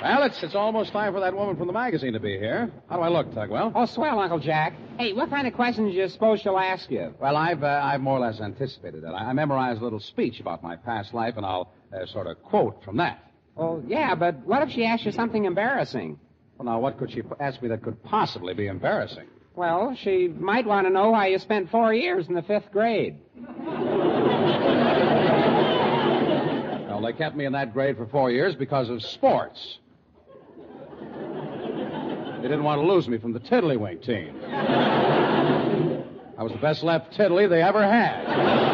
Well, it's almost time for that woman from the magazine to be here. How do I look, Tugwell? Oh, swell, Uncle Jack. Hey, what kind of questions do you suppose she'll ask you? Well, I've more or less anticipated that. I memorized a little speech about my past life, and I'll sort of quote from that. Oh, yeah, but what if she asks you something embarrassing? Well, now, what could she ask me that could possibly be embarrassing? Well, she might want to know why you spent 4 years in the 5th grade. Well, they kept me in that grade for 4 years because of sports. They didn't want to lose me from the Tiddlywink team. I was the best left tiddly they ever had.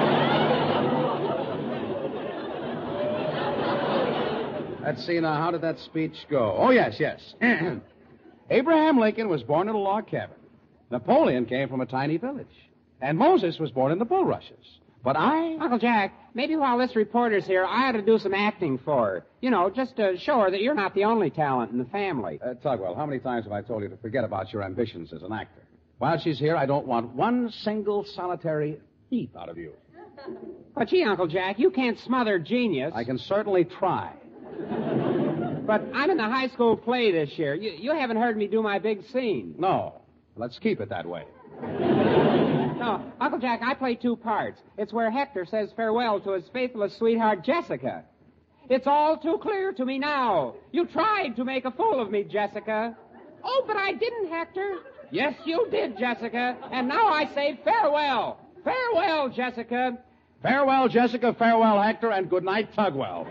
Let's see now, how did that speech go? Oh, yes. Abraham Lincoln was born in a log cabin. Napoleon came from a tiny village. And Moses was born in the bulrushes. But Uncle Jack, maybe while this reporter's here, I ought to do some acting for her. You know, just to show her that you're not the only talent in the family. Tugwell, how many times have I told you to forget about your ambitions as an actor? While she's here, I don't want one single solitary peep out of you. But gee, Uncle Jack, you can't smother genius. I can certainly try. But I'm in the high school play this year. You haven't heard me do my big scene. No. Let's keep it that way. No, Uncle Jack, I play 2 parts. It's where Hector says farewell to his faithless sweetheart, Jessica. It's all too clear to me now. You tried to make a fool of me, Jessica. Oh, but I didn't, Hector. Yes, you did, Jessica. And now I say farewell. Farewell, Jessica. Farewell, Jessica, farewell, Hector, and good night, Tugwell.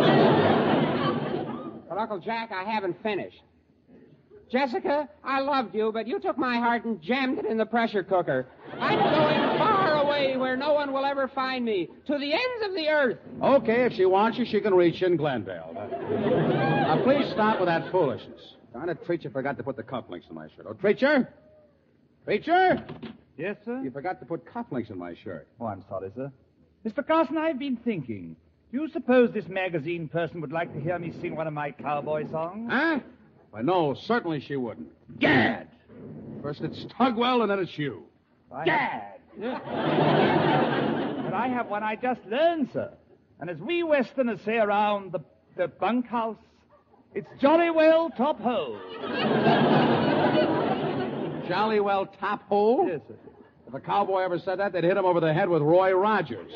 But, Uncle Jack, I haven't finished. Jessica, I loved you, but you took my heart and jammed it in the pressure cooker. I'm going far away where no one will ever find me, to the ends of the earth. Okay, if she wants you, she can reach you in Glendale. Now, please stop with that foolishness. Darn it, Treacher forgot to put the cufflinks in my shirt. Oh, Treacher? Treacher? Yes, sir? You forgot to put cufflinks in my shirt. Oh, I'm sorry, sir. Mr. Carson, I've been thinking. Do you suppose this magazine person would like to hear me sing one of my cowboy songs? Huh? Why, no, certainly she wouldn't. Gad! First it's Tugwell, and then it's you. Gad! But I have one I just learned, sir. And as we Westerners say around the bunkhouse, it's jolly well top hole. Jolly well top hole? Yes, sir. If a cowboy ever said that, they'd hit him over the head with Roy Rogers.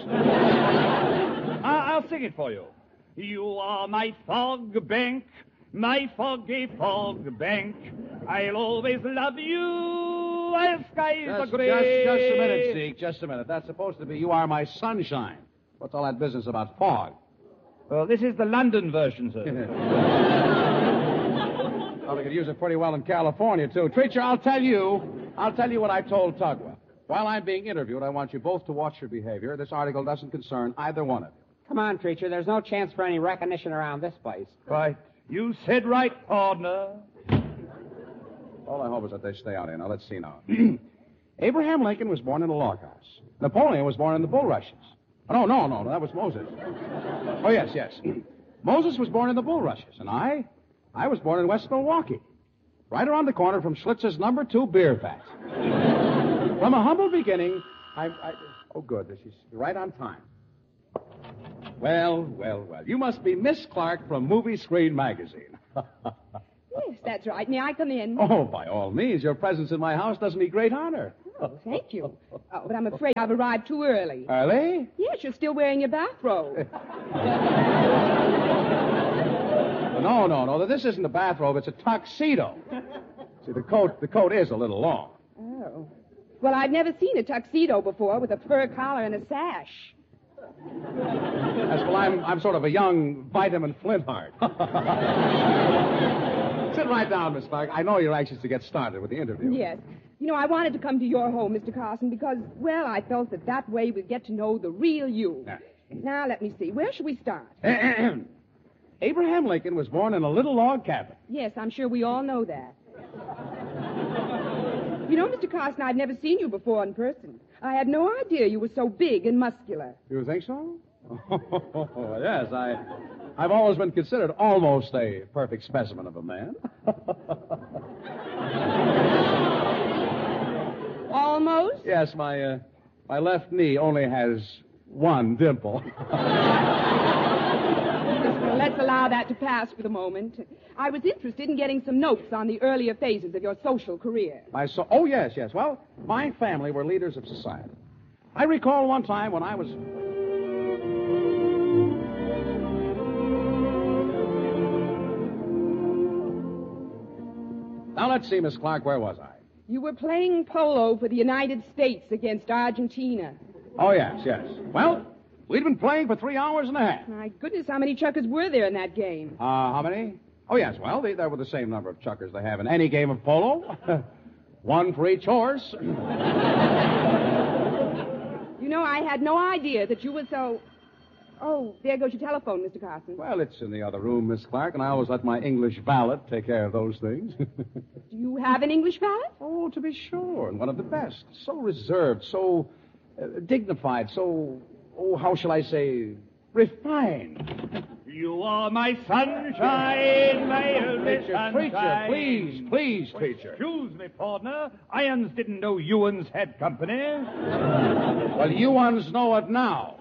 I'll sing it for you. You are my fog bank, my foggy fog bank. I'll always love you as skies are gray. Just a minute, Zeke, just a minute. That's supposed to be You Are My Sunshine. What's all that business about fog? Well, this is the London version, sir. Well, they could use it pretty well in California, too. Treacher, I'll tell you what I told Tugwell. While I'm being interviewed, I want you both to watch your behavior. This article doesn't concern either one of you. Come on, Treacher. There's no chance for any recognition around this place. Right. You said right, partner. All I hope is that they stay out here. Now, let's see now. Abraham Lincoln was born in a log house. Napoleon was born in the bulrushes. Oh, no, that was Moses. Oh, yes. Moses was born in the bulrushes, and I was born in West Milwaukee, right around the corner from Schlitzer's number 2 beer vat. From a humble beginning, oh, good, she's right on time. Well. You must be Miss Clark from Movie Screen Magazine. Yes, that's right. May I come in? Oh, by all means. Your presence in my house does me great honor. Oh, thank you. Oh, but I'm afraid I've arrived too early. Early? Yes, you're still wearing your bathrobe. No. This isn't a bathrobe. It's a tuxedo. See, the coat is a little long. Oh. Well, I've never seen a tuxedo before with a fur collar and a sash. Yes, well, I'm sort of a young vitamin Flintheart. Sit right down, Miss Clark. I know you're anxious to get started with the interview. Yes. You know, I wanted to come to your home, Mr. Carson, because, well, I felt that way we'd get to know the real you. Yeah. Now, let me see. Where should we start? Abraham Lincoln was born in a little log cabin. Yes, I'm sure we all know that. You know, Mr. Carson, I've never seen you before in person. I had no idea you were so big and muscular. You think so? Oh, yes, I've always been considered almost a perfect specimen of a man. Almost? Yes, my left knee only has one dimple. Well, let's allow that to pass for the moment. I was interested in getting some notes on the earlier phases of your social career. Oh, yes, yes. Well, my family were leaders of society. I recall one time when I was... Now, let's see, Miss Clark, where was I? You were playing polo for the United States against Argentina. Oh, yes, yes. Well, we'd been playing for 3 hours and a half. My goodness, how many chuckers were there in that game? How many? Oh, yes, well, there were the same number of chuckers they have in any game of polo. One for each horse. You know, I had no idea that you were so... Oh, there goes your telephone, Mr. Carson. Well, it's in the other room, Miss Clark, and I always let my English valet take care of those things. Do you have an English valet? Oh, to be sure, and one of the best. So reserved, so dignified, so, how shall I say, refined. You are my sunshine, my only sunshine. Preacher, please, preacher. Excuse me, partner. Irons didn't know Ewan's had company. Well, you ones know it now.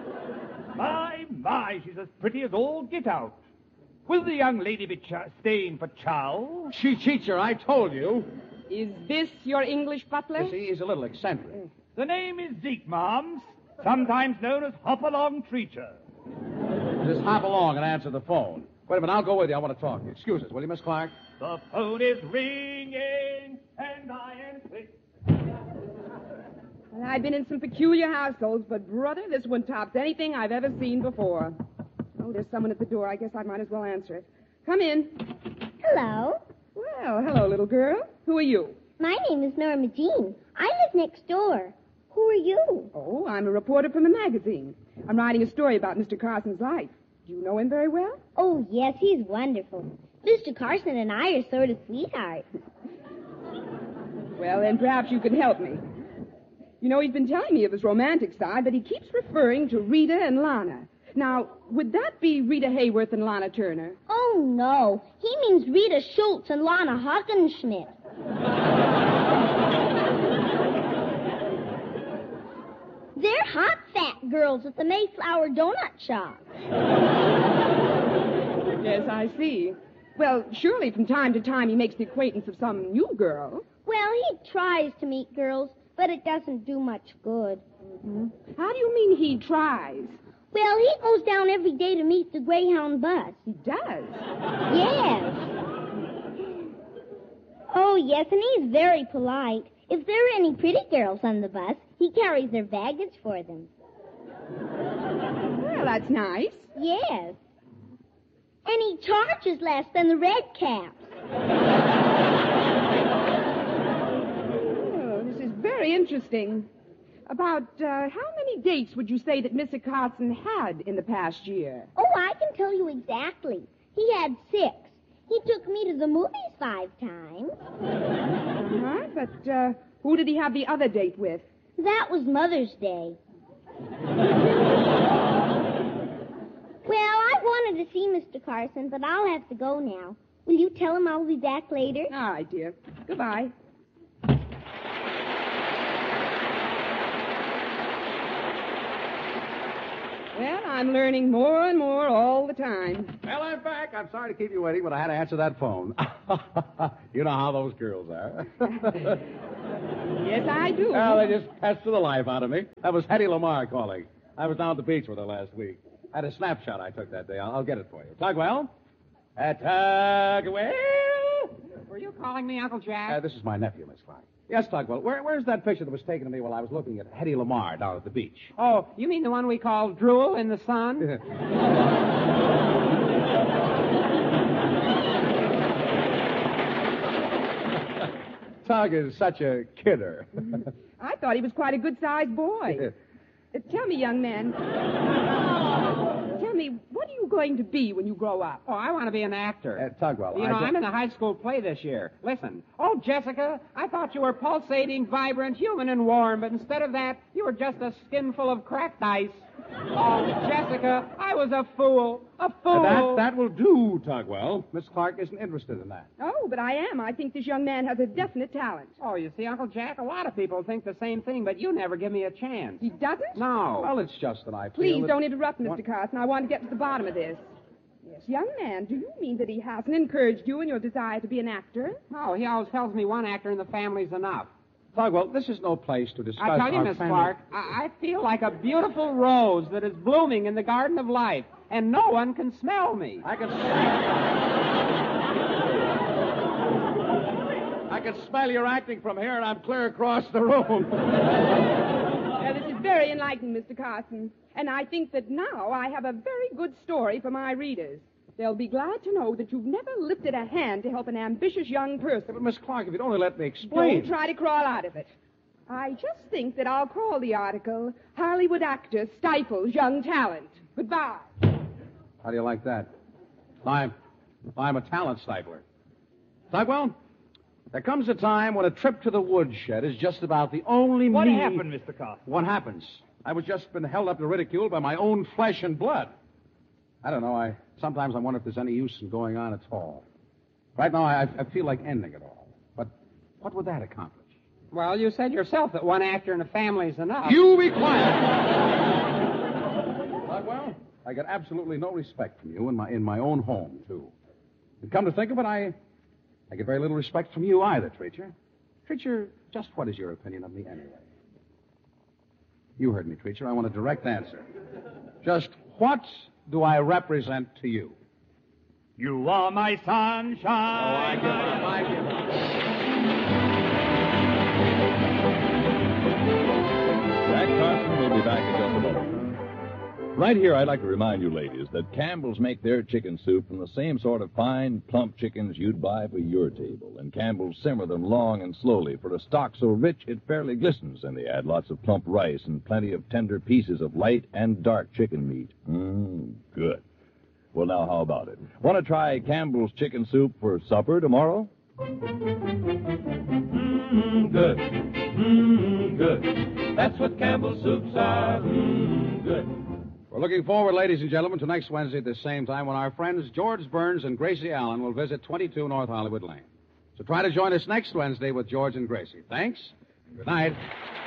My, she's as pretty as all get out. Will the young lady be staying for chow? Teacher, I told you. Is this your English butler? You see, he's a little eccentric. The name is Zeke, Moms, sometimes known as Hop-along Treacher. Just hop along and answer the phone. Wait a minute, I'll go with you. I want to talk to you. Excuse us, will you, Miss Clark? The phone is ringing, and I am sick. Well, I've been in some peculiar households, but, brother, this one tops anything I've ever seen before. Oh, there's someone at the door. I guess I might as well answer it. Come in. Hello. Well, hello, little girl. Who are you? My name is Norma Jean. I live next door. Who are you? Oh, I'm a reporter from a magazine. I'm writing a story about Mr. Carson's life. Do you know him very well? Oh, yes, he's wonderful. Mr. Carson and I are sort of sweethearts. Well, then perhaps you can help me. You know, he's been telling me of his romantic side, but he keeps referring to Rita and Lana. Now, would that be Rita Hayworth and Lana Turner? Oh, no. He means Rita Schultz and Lana Hockenschmidt. They're hot, fat girls at the Mayflower Donut Shop. Yes, I see. Well, surely from time to time he makes the acquaintance of some new girl. Well, he tries to meet girls, but it doesn't do much good. Mm-hmm. How do you mean he tries? Well, he goes down every day to meet the Greyhound bus. He does? Yes. Oh, yes, and he's very polite. If there are any pretty girls on the bus, he carries their baggage for them. Well, that's nice. Yes. And he charges less than the red caps. Oh, this is very interesting. About how many dates would you say that Mr. Carson had in the past year? Oh, I can tell you exactly. He had 6. He took me to the movies 5 times. Uh-huh, but who did he have the other date with? That was Mother's Day. Well, I wanted to see Mr. Carson, but I'll have to go now. Will you tell him I'll be back later? All right, dear. Goodbye. Well, I'm learning more and more all the time. Well, I'm back. I'm sorry to keep you waiting, but I had to answer that phone. You know how those girls are. Yes, I do. Well, they just pester the life out of me. That was Hetty Lamar calling. I was down at the beach with her last week. I had a snapshot I took that day. I'll get it for you. Tugwell? Tugwell? Were you calling me, Uncle Jack? This is my nephew, Miss Clark. Yes, Tugwell. Where's that picture that was taken of me while I was looking at Hetty Lamar down at the beach? Oh, you mean the one we call Drool in the Sun? Tug is such a kidder. I thought he was quite a good-sized boy. Tell me, young man. Tell me, what are you going to be when you grow up? Oh, I want to be an actor. Tugwell, You know, I'm in a high school play this year. Listen. Oh, Jessica, I thought you were pulsating, vibrant, human, and warm, but instead of that, you were just a skin full of cracked ice. Oh, Jessica, I was a fool. A fool. That will do, Tugwell. Miss Clark isn't interested in that. Oh, but I am. I think this young man has a definite talent. Oh, you see, Uncle Jack, a lot of people think the same thing, but you never give me a chance. He doesn't? No. Well, it's just that I feel Please that... don't interrupt, Mr. Carson. I want to get to the bottom of this. Yes, young man, do you mean that he hasn't encouraged you in your desire to be an actor? Oh, he always tells me one actor in the family's enough. Tugwell, this is no place to discuss I tell you, our Miss family- Clark, I feel like a beautiful rose that is blooming in the garden of life, and no one can smell me. I can smell your acting from here, and I'm clear across the room. Well, this is very enlightening, Mr. Carson. And I think that now I have a very good story for my readers. They'll be glad to know that you've never lifted a hand to help an ambitious young person. But, Miss Clark, if you'd only let me explain. Don't try to crawl out of it. I just think that I'll call the article, Hollywood Actor Stifles Young Talent. Goodbye. How do you like that? I'm a talent stifler. Tugwell, there comes a time when a trip to the woodshed is just about the only What means... happened, Mr. Carson? What happens? I was just been held up to ridicule by my own flesh and blood. I don't know. Sometimes I wonder if there's any use in going on at all. Right now, I feel like ending it all. But what would that accomplish? Well, you said yourself that one actor in a family's enough. You be quiet. Well, I get absolutely no respect from you in my own home, too. And come to think of it, I get very little respect from you either, Treacher. Treacher, just what is your opinion of me anyway? You heard me, Treacher. I want a direct answer. Just what do I represent to you? You are my sunshine. I give up. Jack Carson will be back in just a moment. Right here, I'd like to remind you, ladies, that Campbell's make their chicken soup from the same sort of fine, plump chickens you'd buy for your table. And Campbell's simmer them long and slowly for a stock so rich it fairly glistens. And they add lots of plump rice and plenty of tender pieces of light and dark chicken meat. Good. Well, now, how about it? Want to try Campbell's chicken soup for supper tomorrow? Good. Good. That's what Campbell's soups are. Good. We're looking forward, ladies and gentlemen, to next Wednesday at the same time when our friends George Burns and Gracie Allen will visit 22 North Hollywood Lane. So try to join us next Wednesday with George and Gracie. Thanks. Good night.